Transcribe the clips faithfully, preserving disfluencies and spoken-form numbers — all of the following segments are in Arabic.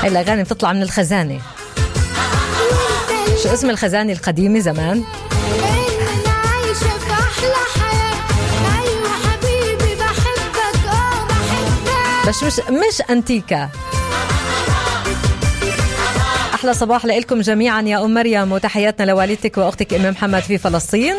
الأغاني بتطلع من الخزانة. شو اسم الخزانة القديمة زمان؟ بس مش مش أنتيكا. أحلى صباح لكم جميعا يا أم مريم، وتحياتنا لوالدتك وأختك أم محمد في فلسطين.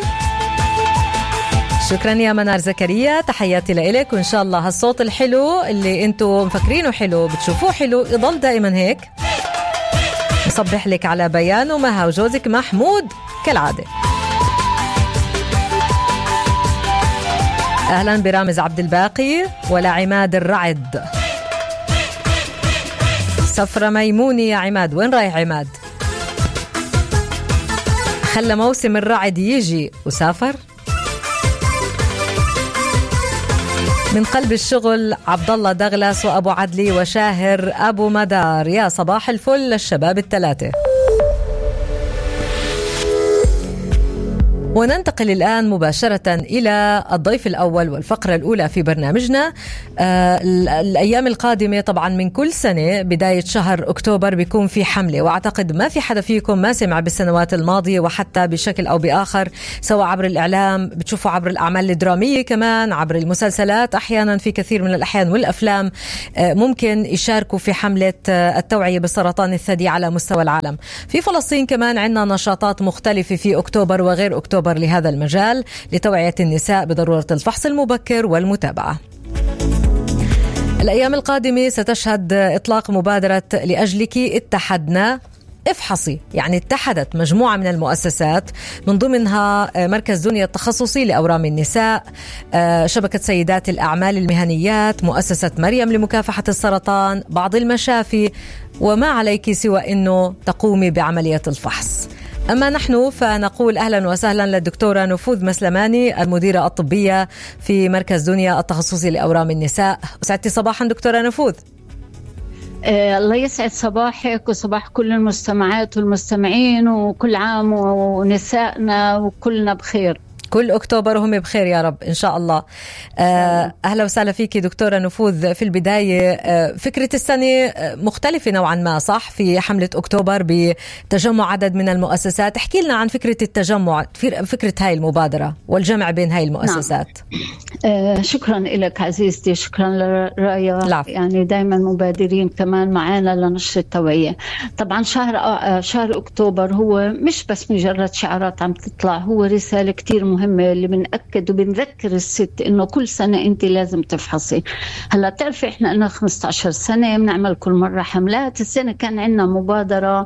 شكرا يا منار زكريا، تحياتي لإلك، وإن شاء الله هالصوت الحلو اللي أنتم مفكرينه حلو بتشوفوه حلو يضل دائما هيك. نصبح لك على بيان ومها وجوزك محمود كالعادة. أهلا برامز عبد الباقي ولا عماد الرعد. سفرة ميموني يا عماد، وين رايح عماد؟ خلى موسم الرعد يجي وسافر. من قلب الشغل عبد الله دغلاس وأبو عدلي وشاهر أبو مدار، يا صباح الفل للشباب الثلاثة. وننتقل الآن مباشرة إلى الضيف الأول والفقرة الأولى في برنامجنا. آه الأيام القادمة طبعا من كل سنة بداية شهر أكتوبر بيكون في حملة، وأعتقد ما في حدا فيكم ما سمع بالسنوات الماضية، وحتى بشكل أو بآخر سواء عبر الإعلام، بتشوفوا عبر الأعمال الدرامية، كمان عبر المسلسلات، أحيانا في كثير من الأحيان والأفلام آه ممكن يشاركوا في حملة آه التوعية بسرطان الثدي على مستوى العالم. في فلسطين كمان عندنا نشاطات مختلفة في أكتوبر وغير أكتوبر لهذا المجال لتوعية النساء بضرورة الفحص المبكر والمتابعة. الأيام القادمة ستشهد إطلاق مبادرة لأجلك اتحدنا افحصي، يعني اتحدت مجموعة من المؤسسات من ضمنها مركز دنيا التخصصي لأورام النساء، شبكة سيدات الأعمال المهنيات، مؤسسة مريم لمكافحة السرطان، بعض المشافي، وما عليك سوى أنه تقومي بعملية الفحص. أما نحن فنقول أهلا وسهلا للدكتورة نفوذ مسلماني، المديرة الطبية في مركز دنيا التخصصي لأورام النساء. سعدتي صباحا دكتورة نفوذ. آه الله يسعد صباحك وصباح كل المستمعات والمستمعين، وكل عام ونسائنا وكلنا بخير. كل أكتوبر وهم بخير يا رب إن شاء الله. آه أهلا وسهلا فيك دكتورة نفوذ. في البداية آه فكرة السنة مختلفة نوعا ما، صح؟ في حملة أكتوبر بتجمع عدد من المؤسسات. احكي لنا عن فكرة التجمع، فكرة هاي المبادرة والجمع بين هاي المؤسسات. نعم. آه شكرا لك عزيزتي، شكرا لرايا، يعني دايما مبادرين كمان معنا لنشر التوعية. طبعا شهر آه شهر أكتوبر هو مش بس مجرد شعارات عم تطلع، هو رسالة كتير مهمة اللي بنأكد وبنذكر الست إنه كل سنة أنت لازم تفحصي. هلا تعرفي إحنا لنا خمسة عشر سنة بنعمل كل مرة حملات. السنة كان عندنا مبادرة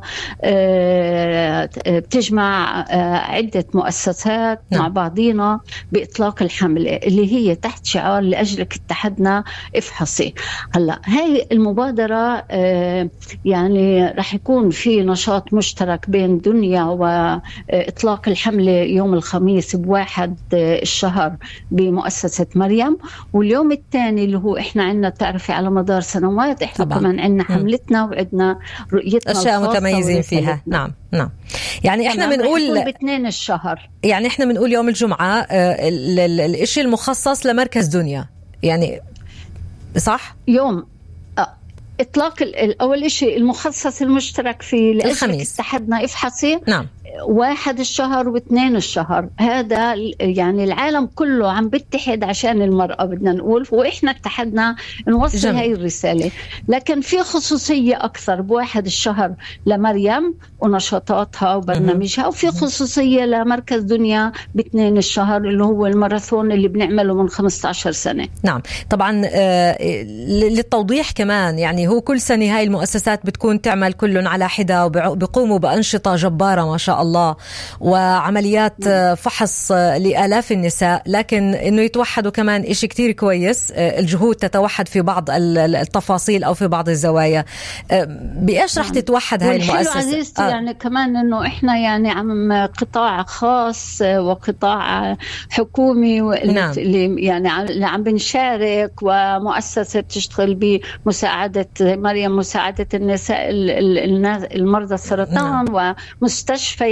بتجمع عدة مؤسسات نعم. مع بعضينا بإطلاق الحملة اللي هي تحت شعار لأجلك اتحدنا افحصي. هلا هاي المبادرة يعني رح يكون في نشاط مشترك بين دنيا وإطلاق الحملة يوم الخميس بواحد الشهر بمؤسسة مريم، واليوم الثاني اللي هو إحنا عنا تعرفي على مدار سنوات إحنا طبعا. كمان عنا حملتنا وعدنا رؤيتنا أشياء متميزين فيها. نعم نعم. يعني إحنا بنقول باثنين الشهر، يعني إحنا بنقول يوم الجمعة الإشي المخصص لمركز دنيا، يعني صح؟ يوم إطلاق الأول شيء المخصص المشترك في الخميس اتحدنا افحصي. نعم. واحد الشهر واثنين الشهر، هذا يعني العالم كله عم بيتحد عشان المرأة بدنا نقول، وإحنا اتحدنا نوصل جميل. هاي الرسالة. لكن في خصوصية أكثر بواحد الشهر لمريم ونشاطاتها وبرنامجها، وفي خصوصية لمركز دنيا باثنين الشهر اللي هو الماراثون اللي بنعمله من خمسة عشر سنة. نعم طبعا. آه للتوضيح كمان، يعني هو كل سنة هاي المؤسسات بتكون تعمل كلهم على حدة وبيقوموا بأنشطة جبارة ما شاء الله، وعمليات فحص لآلاف النساء، لكن إنه يتوحدوا كمان إشي كتير كويس. الجهود تتوحد في بعض التفاصيل أو في بعض الزوايا. بإيش رح تتوحد هاي المؤسسة؟ عزيزتي آه. يعني كمان إنه إحنا يعني عم قطاع خاص وقطاع حكومي نعم. اللي يعني اللي عم بنشارك، ومؤسسة تشتغل بمساعدة مريم مساعدة النساء المرضى السرطان نعم. ومستشفى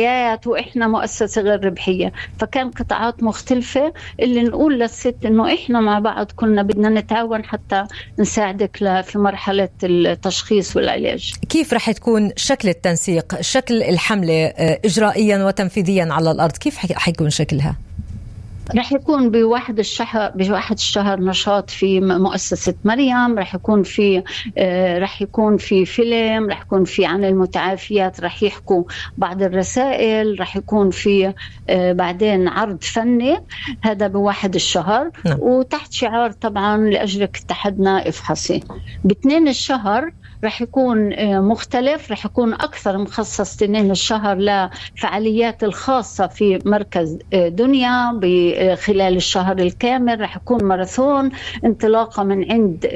مستشفيات وإحنا مؤسسة غير ربحية، فكان قطاعات مختلفة اللي نقول للست إنه إحنا مع بعض كنا بدنا نتعاون حتى نساعدك في مرحلة التشخيص والعلاج. كيف رح تكون شكل التنسيق، شكل الحملة إجرائيا وتنفيذيا على الأرض، كيف حيكون شكلها؟ رح يكون بواحد الشهر بواحد الشهر نشاط في مؤسسة مريم، رح يكون في رح يكون في فيلم، رح يكون في عن المتعافيات، رح يحكوا بعض الرسائل، رح يكون في بعدين عرض فني، هذا بواحد الشهر. م. وتحت شعار طبعا لأجلك اتحدنا افحصي. باثنين الشهر رح يكون مختلف، رح يكون أكثر مخصص تنين الشهر لفعاليات الخاصة في مركز دنيا خلال الشهر الكامل. رح يكون ماراثون انطلاقة من عند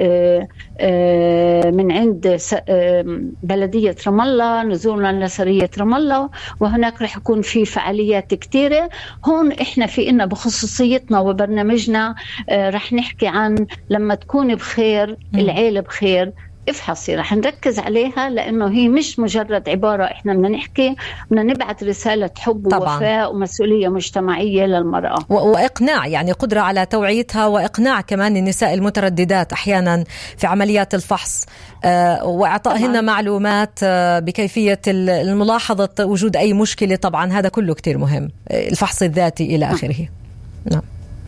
من عند بلدية رام الله نزولا لسرية رام الله، وهناك رح يكون في فعاليات كتيرة. هون إحنا في إنا بخصوصيتنا وبرنامجنا رح نحكي عن لما تكون بخير العيلة بخير افحصي، رح نركز عليها لأنه هي مش مجرد عبارة إحنا بدنا نحكي، بدنا نبعث رسالة حب ووفاء ومسؤولية مجتمعية للمرأة وإقناع، يعني قدرة على توعيتها وإقناع كمان النساء المترددات أحيانا في عمليات الفحص وإعطائهن معلومات بكيفية الملاحظة وجود أي مشكلة. طبعا هذا كله كتير مهم، الفحص الذاتي إلى آخره. نعم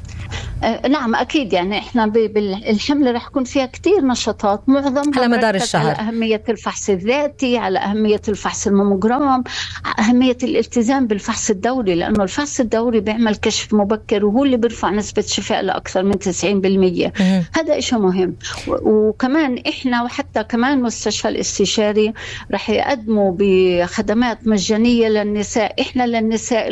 نعم أكيد، يعني إحنا بالحملة رح يكون فيها كتير نشاطات، معظم على مدار الشهر، على أهمية الفحص الذاتي، على أهمية الفحص الماموجرام، أهمية الالتزام بالفحص الدوري، لأنه الفحص الدوري بيعمل كشف مبكر وهو اللي بيرفع نسبة شفاء لأكثر من تسعين بالمية. هذا إشي مهم. وكمان إحنا وحتى كمان مستشفى الاستشاري رح يقدموا بخدمات مجانية للنساء، إحنا للنساء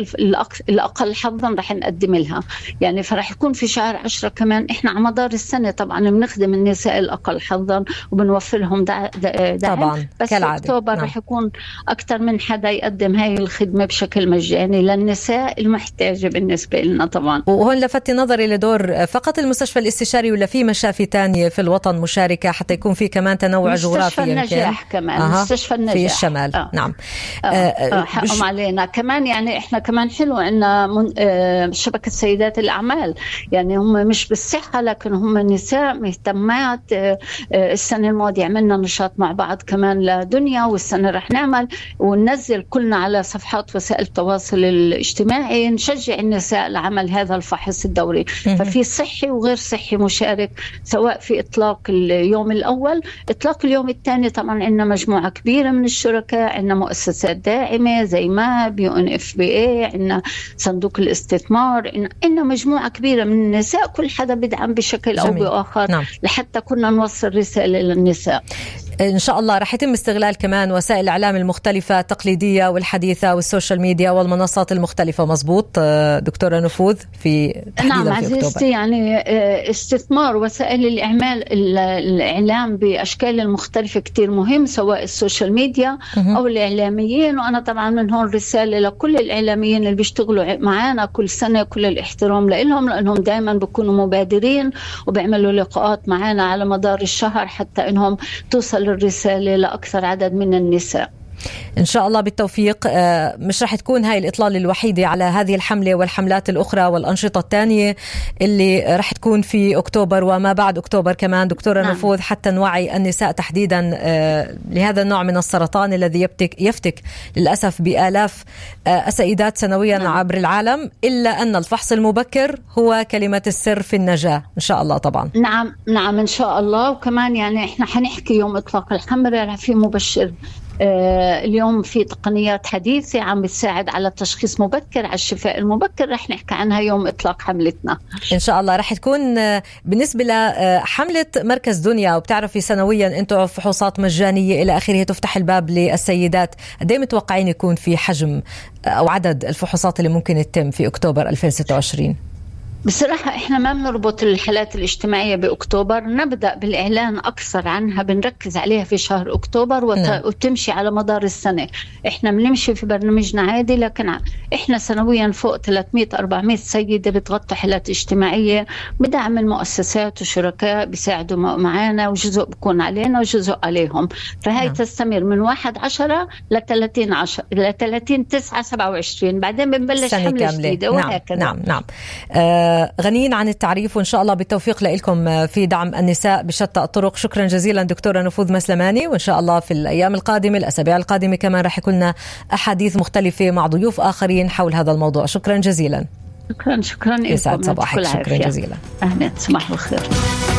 الأقل حظا رح نقدم لها، يعني فرح يكون في شهر عشرة كمان إحنا على مدار السنة طبعا بنخدم النساء الأقل حظا وبنوفر لهم دعم طبعا بس كالعادة. أكتوبر نعم. رح يكون أكثر من حدا يقدم هاي الخدمة بشكل مجاني للنساء المحتاجة بالنسبة لنا طبعا. وهون لفت نظري لدور فقط المستشفى الاستشاري ولا في مشافي تانية في الوطن مشاركة حتى يكون في كمان تنوع جغرافي؟ مستشفى النجاح كمان آه. مستشفى النجاح في الشمال آه. نعم آه. آه. حقهم بش... علينا كمان، يعني إحنا كمان حلو عنا من... آه شبكة سيدات الأعمال، يعني هم مش بالصحة لكن هم نساء مهتمات. السنة الماضية عملنا نشاط مع بعض كمان لدنيا، والسنة رح نعمل وننزل كلنا على صفحات وسائل التواصل الاجتماعي نشجع النساء لعمل هذا الفحص الدوري. ففي صحي وغير صحي مشارك، سواء في إطلاق اليوم الأول، إطلاق اليوم الثاني طبعا عندنا مجموعة كبيرة من الشركاء، عندنا مؤسسات داعمة زي ماب، يو ان اف بي اي، عندنا صندوق الاستثمار، عندنا مجموعة كبيرة من النساء، كل حدا بدعم بشكل أو بآخر. نعم. لحتى كنا نوصل رسالة للنساء. إن شاء الله رح يتم استغلال كمان وسائل الإعلام المختلفة التقليدية والحديثة والسوشيال ميديا والمنصات المختلفة. مظبوط دكتورة نفوذ في نعم في عزيزتي، يعني استثمار وسائل الإعمال الإعلام بأشكال المختلفة كتير مهم، سواء السوشيال ميديا أو الإعلاميين. وأنا طبعا من هون رسالة لكل الإعلاميين اللي بيشتغلوا معانا كل سنة، كل الاحترام لهم لأنهم دائما بيكونوا مبادرين وبيعملوا لقاءات معانا على مدار الشهر حتى إنهم توصل الرسالة لأكثر عدد من النساء. إن شاء الله بالتوفيق. مش رح تكون هاي الإطلالة الوحيدة على هذه الحملة والحملات الأخرى والأنشطة الثانية اللي رح تكون في أكتوبر وما بعد أكتوبر كمان دكتورة نعم. نفوذ، حتى نوعي النساء تحديدا لهذا النوع من السرطان الذي يفتك, يفتك للأسف بآلاف السيدات سنويا نعم. عبر العالم، إلا أن الفحص المبكر هو كلمة السر في النجاة إن شاء الله. طبعا نعم نعم إن شاء الله. وكمان يعني إحنا حنحكي يوم إطلاق الحملة في مبشر آه اليوم في تقنيات حديثة عم بتساعد على التشخيص مبكر، على الشفاء المبكر، رح نحكي عنها يوم إطلاق حملتنا إن شاء الله. رح تكون آه بالنسبة لحملة مركز دنيا، وبتعرفي سنويا أنتم فحوصات مجانية إلى آخره تفتح الباب للسيدات، قد ايه متوقعين يكون في حجم أو عدد الفحوصات اللي ممكن يتم في أكتوبر ألفين وستة وعشرين؟ بصراحة إحنا ما بنربط الحالات الاجتماعية بأكتوبر، نبدأ بالإعلان أكثر عنها، بنركز عليها في شهر أكتوبر وت... نعم. وتمشي على مدار السنة. إحنا بنمشي في برنامجنا عادي، لكن إحنا سنويا فوق ثلاثمية أربعمية سيدة بتغطي حالات اجتماعية بدعم المؤسسات وشركاء بيساعدوا معنا، وجزء بيكون علينا وجزء عليهم. فهي نعم. تستمر من واحد عشرة لثلاثين عشر لثلاثين تسعة سبعة وعشرين، بعدين بنبلش حملة جديدة وهكذا. نعم نعم, نعم. آه غنيين عن التعريف، وإن شاء الله بالتوفيق لكم في دعم النساء بشتى الطرق. شكرا جزيلا دكتورة نفوذ مسلماني، وإن شاء الله في الأيام القادمة الأسابيع القادمة كمان رح يكون لنا أحاديث مختلفة مع ضيوف آخرين حول هذا الموضوع. شكرا جزيلا. شكرا شكرا يسعد صباحك. شكرا جزيلا. أهلا، صباح الخير.